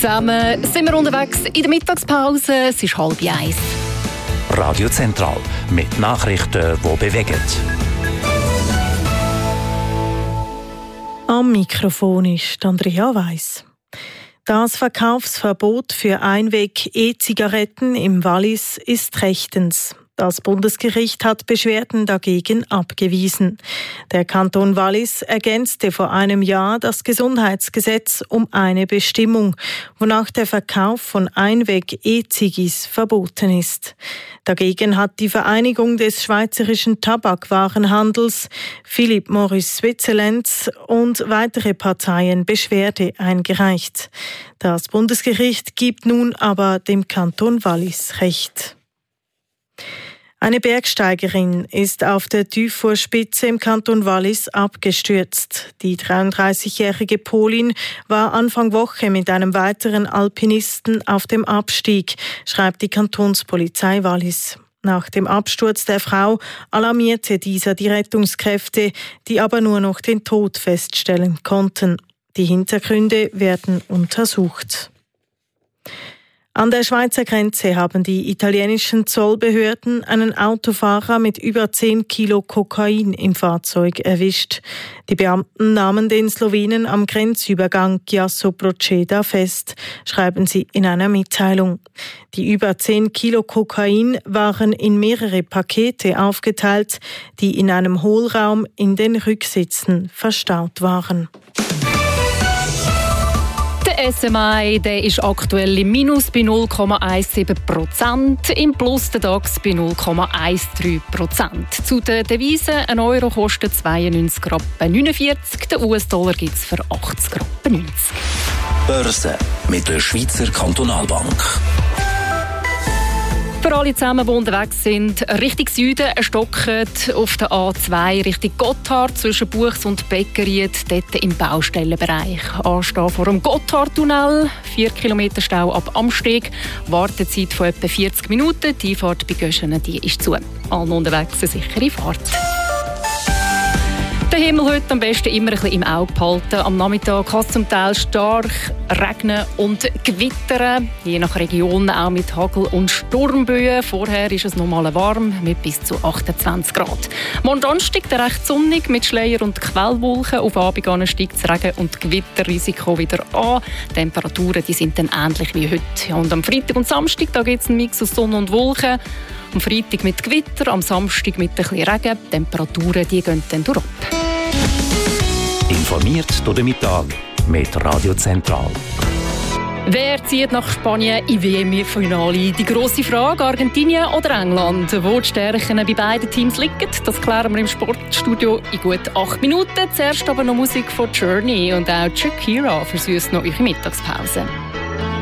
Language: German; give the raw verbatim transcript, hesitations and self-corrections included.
zusammen, sind wir unterwegs in der Mittagspause. Es ist halb eins. Radio Zentral mit Nachrichten, die bewegen. Am Mikrofon ist Andrea Weiss. Das Verkaufsverbot für Einweg-E-Zigaretten im Wallis ist rechtens. Das Bundesgericht hat Beschwerden dagegen abgewiesen. Der Kanton Wallis ergänzte vor einem Jahr das Gesundheitsgesetz um eine Bestimmung, wonach der Verkauf von Einweg-E-Zigis verboten ist. Dagegen hat die Vereinigung des Schweizerischen Tabakwarenhandels, Philip Morris Switzerland und weitere Parteien Beschwerde eingereicht. Das Bundesgericht gibt nun aber dem Kanton Wallis Recht. Eine Bergsteigerin ist auf der Dufour-Spitze im Kanton Wallis abgestürzt. Die dreiunddreißigjährige Polin war Anfang Woche mit einem weiteren Alpinisten auf dem Abstieg, schreibt die Kantonspolizei Wallis. Nach dem Absturz der Frau alarmierte dieser die Rettungskräfte, die aber nur noch den Tod feststellen konnten. Die Hintergründe werden untersucht. An der Schweizer Grenze haben die italienischen Zollbehörden einen Autofahrer mit über zehn Kilo Kokain im Fahrzeug erwischt. Die Beamten nahmen den Slowenen am Grenzübergang Chiasso Proceda fest, schreiben sie in einer Mitteilung. Die über zehn Kilo Kokain waren in mehrere Pakete aufgeteilt, die in einem Hohlraum in den Rücksitzen verstaut waren. Der S M I der ist aktuell im Minus bei null Komma siebzehn Prozent, im Plus der DAX bei null Komma dreizehn Prozent. Zu den Devisen: ein Euro kostet zweiundneunzig Rappen neunundvierzig, der U S-Dollar gibt es für achtzig Rappen neunzig. Börse mit der Schweizer Kantonalbank. Für alle zusammen, die unterwegs sind, Richtung Süden stocken auf der A zwei Richtung Gotthard zwischen Buchs und Beckeried, dort im Baustellenbereich. Anstehen vor dem Gotthardtunnel, vier Kilometer Stau ab Amsteg, Wartezeit von etwa vierzig Minuten, die Fahrt bei Göschenen die ist zu. Allen unterwegs eine sichere Fahrt. Den Himmel heute am besten immer ein bisschen im Auge behalten. Am Nachmittag kann es zum Teil stark regnen und gewittern, je nach Region auch mit Hagel- und Sturmböen. Vorher ist es normal warm mit bis zu achtundzwanzig Grad. Morgen Donnerstag der recht sonnig mit Schleier und Quellwolken. Auf Abend steigt das Regen- und Gewitterrisiko wieder an. Die Temperaturen die sind dann ähnlich wie heute. Und am Freitag und Samstag gibt es einen Mix aus Sonne und Wolken. Am Freitag mit Gewitter, am Samstag mit ein bisschen Regen. Die Temperaturen die gehen dann durch. Informiert durch den Mittag mit Radio Zentral. Wer zieht nach Spanien im W M-Finale? Die grosse Frage: Argentinien oder England? Wo die Stärken bei beiden Teams liegen, das klären wir im Sportstudio in gut acht Minuten. Zuerst aber noch Musik von Journey und auch Shakira versüßt noch eure Mittagspause.